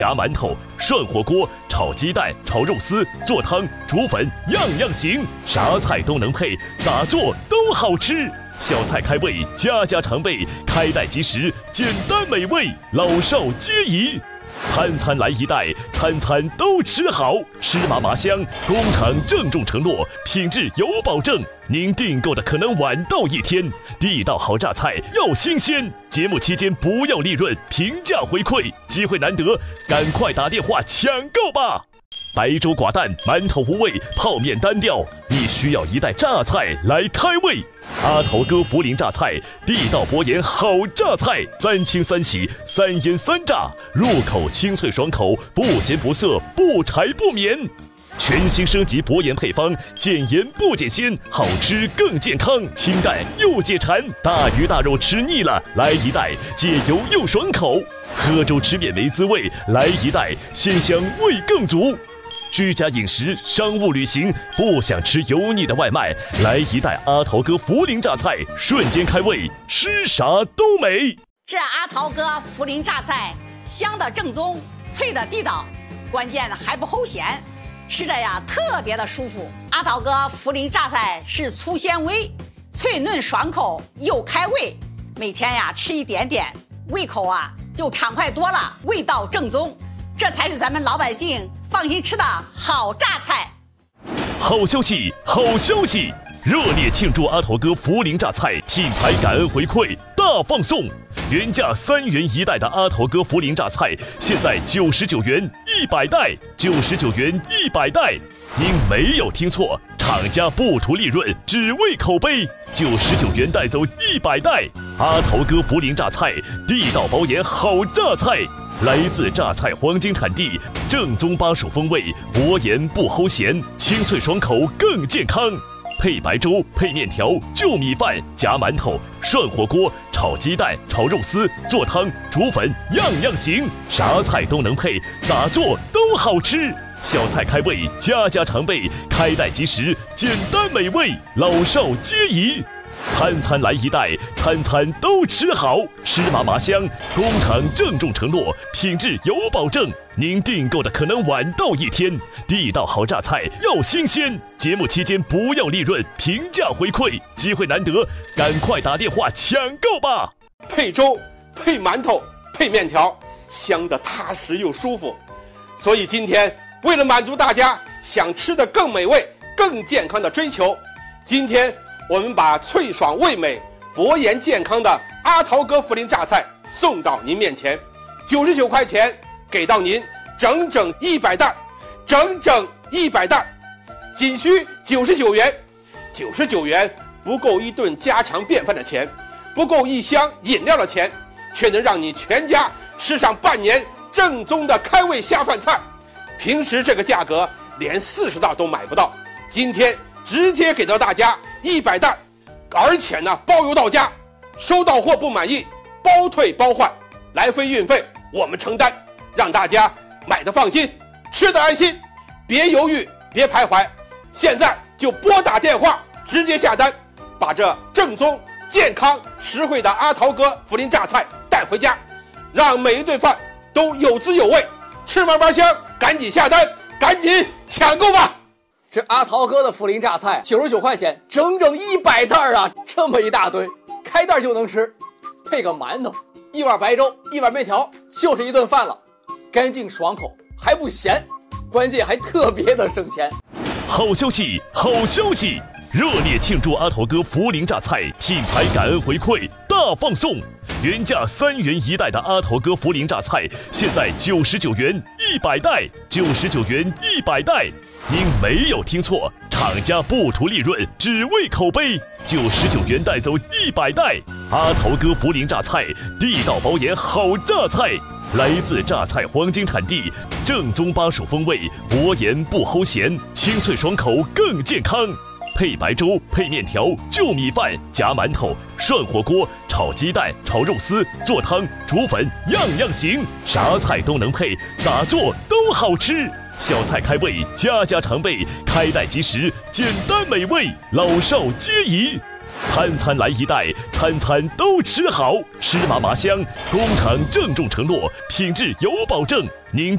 炸馒头、涮火锅、炒鸡蛋、炒肉丝、做汤、煮粉，样样行，啥菜都能配，咋做都好吃。小菜开胃，家家常备，开袋即食，简单美味，老少皆宜。餐餐来一袋，餐餐都吃好，湿麻麻香。工厂郑重承诺，品质有保证。您订购的可能晚到1天，地道好榨菜要新鲜。节目期间不要利润，平价回馈，机会难得，赶快打电话抢购吧！白粥寡淡，馒头无味，泡面单调，你需要一袋榨菜来开胃。阿头哥涪陵榨菜，地道薄盐好榨菜，3清3洗3腌3炸，入口清脆爽口，不咸不涩，不柴不绵。全新升级薄盐配方，减盐不减鲜，好吃更健康，清淡又解馋。大鱼大肉吃腻了，来一袋解油又爽口。喝粥吃面没滋味，来一袋鲜香味更足。居家饮食、商务旅行，不想吃油腻的外卖，来一袋阿桃哥涪陵榨菜，瞬间开胃，吃啥都美。 这阿桃哥涪陵榨菜，香的正宗，脆的地道，关键还不齁咸，吃着呀特别的舒服。阿桃哥涪陵榨菜是粗纤维，脆嫩爽口又开胃，每天呀吃一点点，胃口啊就畅快多了，味道正宗，这才是咱们老百姓放心吃的好榨菜。 好消息，好消息！热烈庆祝阿头哥涪陵榨菜品牌感恩回馈大放送，原价3元1袋的阿头哥涪陵榨菜，现在99元100袋，99元100袋。您没有听错，厂家不图利润，只为口碑，99元带走100袋。阿头哥涪陵榨菜，地道薄盐好榨菜。来自榨菜黄金产地，正宗巴蜀风味，薄盐不齁咸，清脆爽口更健康。配白粥、配面条、就米饭、夹馒头、涮火锅、炒鸡蛋、炒肉丝、做汤、煮粉，样样行，啥菜都能配，咋做都好吃。小菜开胃，家家常备，开袋即食，简单美味，老少皆宜。餐餐来一袋，餐餐都吃好，湿麻麻香。工厂郑重承诺，品质有保证。您订购的可能晚到1天，地道好榨菜要新鲜。节目期间不要利润，平价回馈，机会难得，赶快打电话抢购吧！ 配粥、配馒头、配面条，香的踏实又舒服。所以今天为了满足大家想吃的更美味、更健康的追求，今天我们把脆爽味美、薄盐健康的阿桃哥涪陵榨菜送到您面前，99块钱给到您整整100袋，整整100袋，仅需99元。99元不够一顿家常便饭的钱，不够一箱饮料的钱，却能让你全家吃上半年正宗的开胃下饭菜。平时这个价格连40袋都买不到，今天直接给到大家100袋，而且呢包邮到家，收到货不满意包退包换，来回运费我们承担，让大家买的放心，吃的安心，别犹豫，别徘徊，现在就拨打电话直接下单，把这正宗、健康、实惠的阿桃哥涪陵榨菜带回家，让每一顿饭都有滋有味，吃嘛嘛香。赶紧下单，赶紧抢购吧！ 这阿桃哥的涪陵榨菜99块钱，整整100袋啊！这么一大堆，开袋就能吃，配个馒头，一碗白粥，一碗面条，就是一顿饭了，干净爽口，还不咸，关键还特别的省钱。 好消息，好消息！热烈庆祝阿头哥涪陵榨菜品牌感恩回馈大放送，原价3元1袋的阿头哥涪陵榨菜，现在99元100袋，99元100袋。您没有听错，厂家不图利润，只为口碑，99元带走100袋。阿头哥涪陵榨菜，地道薄盐好榨菜。来自榨菜黄金产地，正宗巴蜀风味，薄盐不齁咸，清脆爽口更健康。配白粥、配面条、就米饭、夹馒头、涮火锅、炒鸡蛋、炒肉丝、做汤、煮粉，样样行，啥菜都能配，咋做都好吃。小菜开胃，家家常备，开袋即食，简单美味，老少皆宜。餐餐来一袋，餐餐都吃好，湿麻麻香。工厂郑重承诺，品质有保证。您